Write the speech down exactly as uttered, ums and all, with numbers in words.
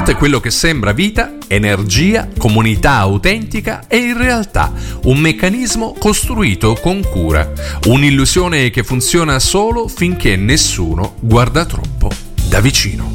Tutto quello che sembra vita, energia, comunità autentica è in realtà un meccanismo costruito con cura, un'illusione che funziona solo finché nessuno guarda troppo da vicino.